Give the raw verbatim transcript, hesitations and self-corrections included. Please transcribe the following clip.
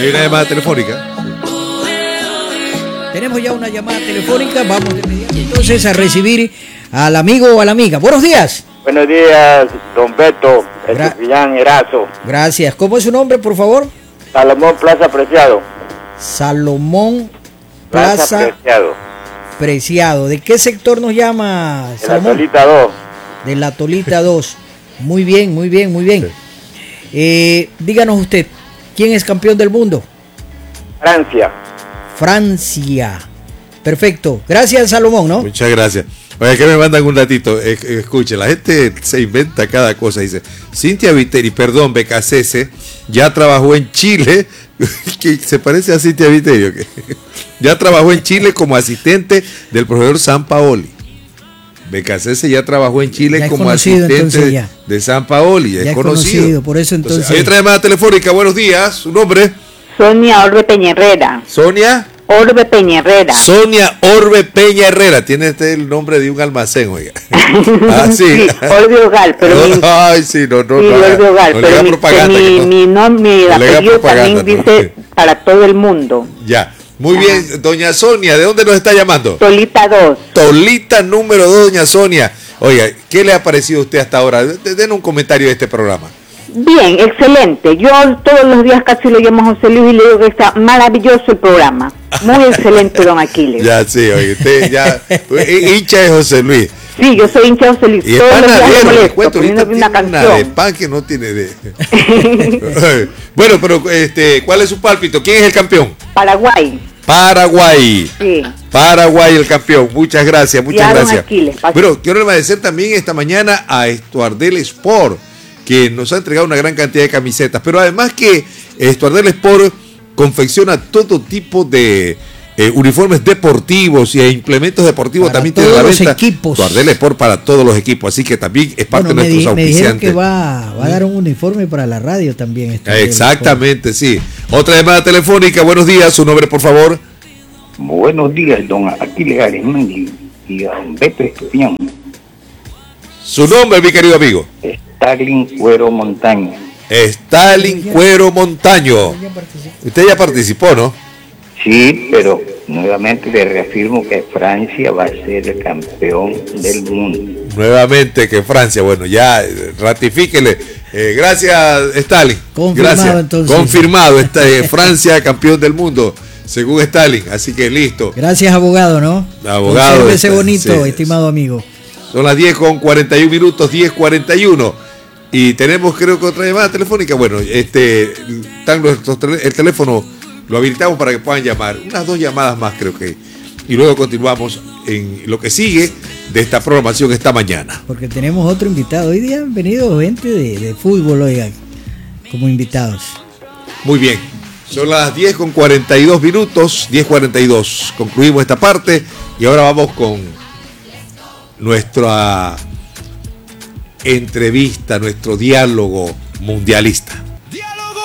Hay una llamada telefónica. Tenemos ya una llamada telefónica. Vamos de inmediato entonces a recibir al amigo o a la amiga. Buenos días. Buenos días, don Beto, el Gra- Cepillán Erazo. Gracias. ¿Cómo es su nombre, por favor? Salomón Plaza Preciado. Salomón Plaza, Plaza Preciado. Preciado. ¿De qué sector nos llama, De la Salomón? Tolita dos. De la Tolita dos. Muy bien, muy bien, muy bien. Eh, díganos usted, ¿quién es campeón del mundo? Francia. Francia. Perfecto. Gracias, Salomón, ¿no? Muchas gracias. Oye, que me mandan un ratito. Eh, eh, escuche, la gente se inventa cada cosa. Dice, Cintia Viteri, perdón, Becasese, ya trabajó en Chile. Que se parece a Cintia Viteri. ¿Okay? Ya trabajó en Chile como asistente del profesor Sampaoli. Becasese ya trabajó en Chile Ya es como conocido, asistente entonces, ya. de Sampaoli. Ya, Ya es es conocido. conocido, por eso entonces- Hay otra llamada telefónica. Buenos días. ¿Su nombre? Sonia Orbe Peña Herrera. Sonia. Orbe Peña Herrera. Sonia Orbe Peña Herrera. Tiene este el nombre de un almacén, oiga. Ah, sí. Sí, Orbe Hogar, pero mi, Ay, sí, no, no, sí, no. Orbe Hogar, no le pero haga mi, propaganda, mi, que no- mi, nom- mi no le haga apellido propaganda, también ¿no? dice para todo el mundo. Ya. Muy bien, doña Sonia, ¿de dónde nos está llamando? Tolita dos. Tolita número dos, doña Sonia. Oiga, ¿qué le ha parecido a usted hasta ahora? De- Den un comentario de este programa. Bien, excelente. Yo todos los días casi lo llamo a José Luis y le digo que está maravilloso el programa. Muy excelente, don Aquiles. Ya, sí, oiga, usted ya eh, hincha de José Luis. Sí, yo soy hincha de José Luis. Y es Todos los días le panadero, le molesto cuento, ahorita poniéndole tiene una una de canción. pan que no tiene de... Bueno, pero este, ¿cuál es su pálpito? ¿Quién es el campeón? Paraguay. Paraguay. Sí. Paraguay el campeón. Muchas gracias, muchas Ya, don gracias. Aquiles, pase. Bueno, quiero agradecer también esta mañana a Estuardel Sport, que nos ha entregado una gran cantidad de camisetas. Pero además que Estuardel Sport confecciona todo tipo de eh, uniformes deportivos y implementos deportivos. Para también tiene todos la los venta. equipos. Estuardel Sport para todos los equipos. Así que también es parte Bueno, me, de nuestros di- me dijeron auspiciantes. que va, va a dar un uniforme para la radio también. este- Exactamente, sí. Otra llamada telefónica. Buenos días. Su nombre, por favor. Buenos días, don Aquiles Arizmendi y a don Beto Estupiñán. Su nombre, mi querido amigo. Stalin Cuero Montaña. Stalin Cuero Montaño. Usted ya participó, ¿no? Sí, pero nuevamente le reafirmo que Francia va a ser el campeón del mundo. Nuevamente que Francia, bueno, ya eh, ratifíquele. Eh, gracias, Stalin. Confirmado, Gracias. entonces. Confirmado. Está, eh, Francia campeón del mundo, según Stalin. Así que listo. Gracias, abogado, ¿no? Abogado, Consérvese está- bonito, sí. estimado amigo. Son las diez con cuarenta y un minutos, diez cuarenta y uno. Y tenemos, creo que otra llamada telefónica. Bueno, este, están nuestros tele- el teléfono lo habilitamos para que puedan llamar. Unas dos llamadas más, creo que. Y luego continuamos en lo que sigue de esta programación esta mañana. Porque tenemos otro invitado. Hoy día han venido gente de, de fútbol, oigan, como invitados. Muy bien. Son las diez con cuarenta y dos minutos, diez cuarenta y dos. Concluimos esta parte y ahora vamos con nuestra entrevista, nuestro diálogo mundialista.